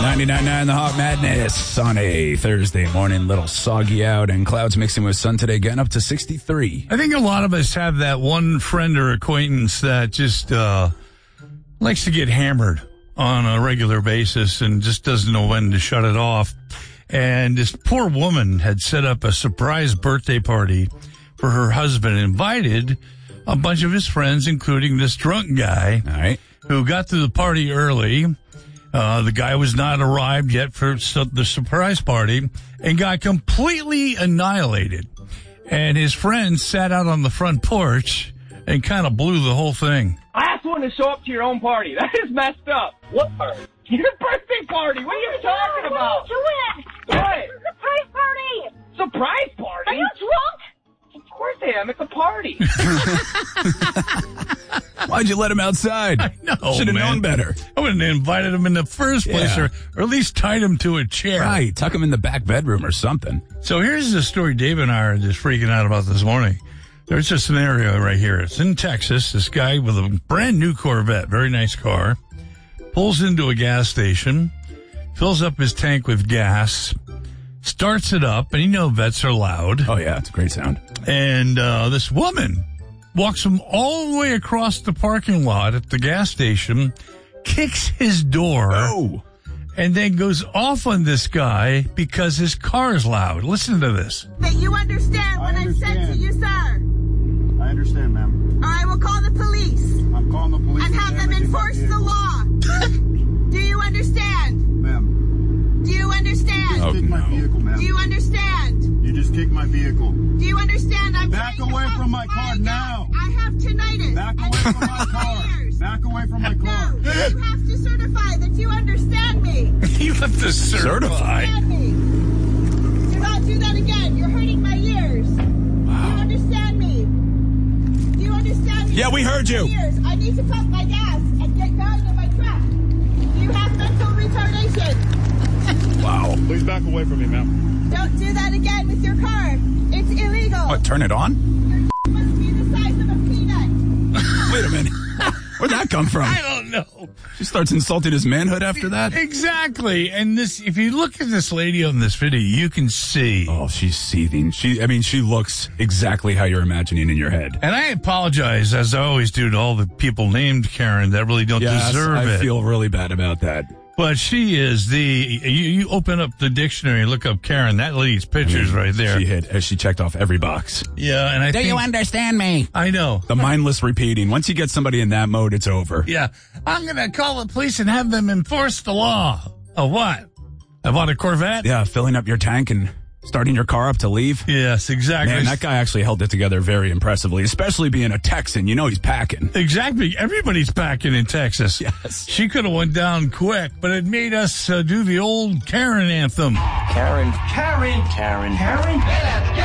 99.9 The Hot Madness on a Thursday morning. Little soggy out and clouds mixing with sun today, getting up to 63. I think a lot of us have that one friend or acquaintance that just likes to get hammered on a regular basis and just doesn't know when to shut it off. And this poor woman had set up a surprise birthday party for her husband, invited a bunch of his friends, including this drunk guy, All right. who got to the party early. The guy was not arrived yet for the surprise party and got completely annihilated. And his friends sat out on the front porch and kind of blew the whole thing. Last one to show up to your own party. That is messed up. What party? Your birthday party. What are you talking about? What? Surprise party! Surprise party? Are you drunk? Of course I am. It's a party. Why'd you let him outside? I know, Should have man. known better. I wouldn't have invited him in the first place, Yeah. or at least tied him to a chair. Right. Tuck him in the back bedroom or something. So here's the story Dave and I are just freaking out about this morning. There's a scenario right here. It's in Texas. This guy with a brand new Corvette, very nice car, pulls into a gas station, fills up his tank with gas, starts it up, and you know vets are loud. Oh, yeah. It's a great sound. And this woman walks him all the way across the parking lot at the gas station, kicks his door, Oh. and then goes off on this guy because his car's loud. Listen to this. That you understand what I've said to you, sir. I understand, ma'am. Or I will call the police I'm calling the police. and have them enforce the law. Do you understand? Ma'am, Do you understand? Oh, kick my no. vehicle, ma'am. Do you understand? You just kicked my vehicle. Do you understand? I'm Back trying to away help from my you car find now. out. I have tinnitus. Back I away have from my car. ears. Back away from my car. No, you have to certify that you understand me. You have to certify. Understand me. Do not do that again. You're hurting my ears. Do you understand me? Do you understand me? Yeah, we heard you. Ears. I need to pump my gas and get going in my truck. Do you have mental retardation? Wow. Please back away from me, ma'am. Don't do that again with your car. It's illegal. What, turn it on? Your must be the size of a peanut. Wait a minute. Where'd that come from? I don't know. She starts insulting his manhood after that? Exactly. And this, if you look at this lady on this video, you can see. Oh, she's seething. She looks exactly how you're imagining in your head. And I apologize, as I always do, to all the people named Karen that really don't Yes, deserve I it. feel really bad about that. But she is you open up the dictionary, look up Karen, that lady's picture's right there. She checked off every box. Yeah, and I think, understand me? I know. The mindless repeating. Once you get somebody in that mode, it's over. Yeah. I'm going to call the police and have them enforce the law. Of what? About a Corvette? Yeah, filling up your tank and starting your car up to leave. Yes, exactly. Man, that guy actually held it together very impressively, especially being a Texan. You know he's packing. Exactly. Everybody's packing in Texas. Yes. She could have went down quick, but it made us do the old Karen anthem. Karen.